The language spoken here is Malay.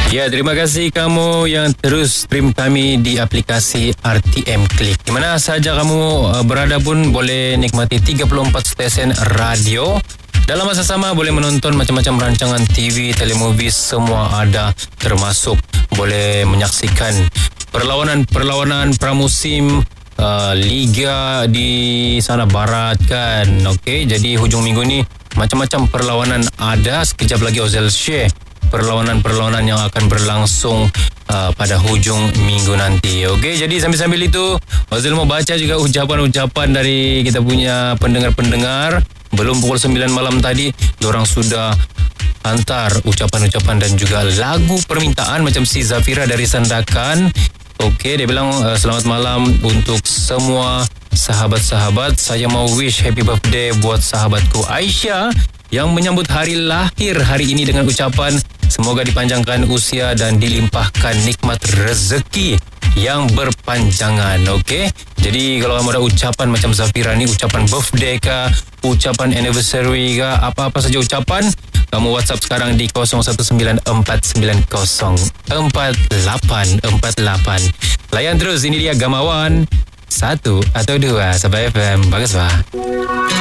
Ya, terima kasih kamu yang terus stream kami di aplikasi RTM Klik. Di mana sahaja kamu berada pun boleh nikmati 34 stesen radio. Dalam masa sama boleh menonton macam-macam rancangan TV, telemovie, semua ada, termasuk boleh menyaksikan perlawanan pramusim Liga di sana barat kan. Okey, jadi hujung minggu ni macam-macam perlawanan ada. Sekejap lagi Ozil share perlawanan-perlawanan yang akan berlangsung pada hujung minggu nanti. Okey, jadi sambil-sambil itu Ozil mau baca juga ucapan-ucapan dari kita punya pendengar-pendengar. Belum pukul 9 malam tadi, diorang sudah hantar ucapan-ucapan dan juga lagu permintaan macam si Zafira dari Sandakan. Okey, dia bilang selamat malam untuk semua sahabat-sahabat. Saya mau wish happy birthday buat sahabatku Aisyah yang menyambut hari lahir hari ini dengan ucapan semoga dipanjangkan usia dan dilimpahkan nikmat rezeki yang berpanjangan. Okey, jadi kalau kamu ada ucapan macam Zafira ni, ucapan birthday ke, ucapan anniversary ke, apa-apa saja ucapan, kamu WhatsApp sekarang di 0194904848. Layan terus, ini dia Gamawan 1 atau 2 Sabah FM. Bagus bah.